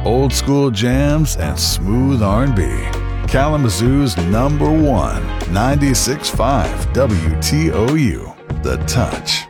old school jams and smooth R&B. Kalamazoo's #1, 96.5 WTOU, The Touch.